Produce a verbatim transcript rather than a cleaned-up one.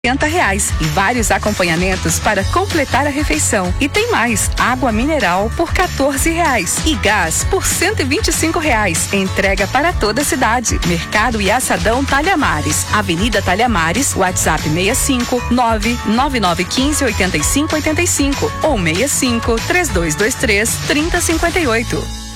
oitenta reais e vários acompanhamentos para completar a refeição. E tem mais, água mineral por quatorze reais e gás por cento e vinte e cinco reais. Entrega para toda a cidade. Mercado e Açadão Talhamares, Avenida Talhamares, WhatsApp seis cinco nove nove nove um cinco oito cinco oito cinco ou seis cinco três dois dois três três zero cinco oito.